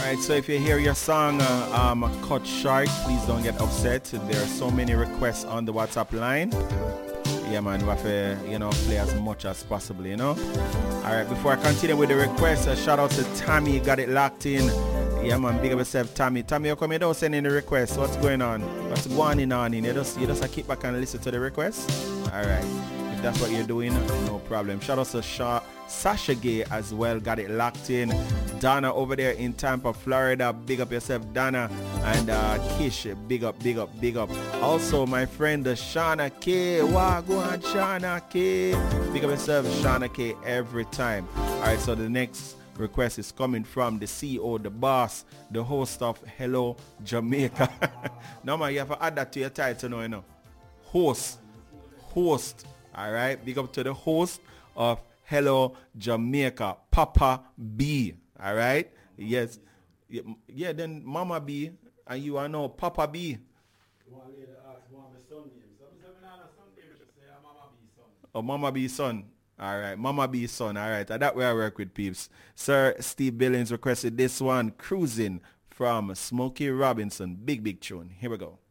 Alright, so if you hear your song cut short, please don't get upset. There are so many requests on the WhatsApp line. Yeah, man, we have to, play as much as possible, Alright, before I continue with the request, a shout out to Tommy, got it locked in. Yeah, man, big up yourself, Tommy. Tommy, you come here, don't send in the request. What's going on? What's going on? You just keep back and listen to the request? Alright, if that's what you're doing, no problem. Shout out to Sasha Gay as well, got it locked in. Donna over there in Tampa, Florida, big up yourself, Donna. And Kish, big up, big up, big up. Also, my friend, Shauna K. Wagwan, Shauna K. Big up yourself, Shauna K, every time. Alright, so the next request is coming from the CEO, the boss, the host of Hello Jamaica. No, man, you have to add that to your title now, Host. Alright, big up to the host of Hello Jamaica, Papa B. Alright? Yes. Yeah, then Mama B, and you are now Papa B. Oh, Mama B son. Alright, Mama B son. Alright, that way I work with peeps. Sir Steve Billings requested this one, Cruising, from Smokey Robinson. Big tune. Here we go.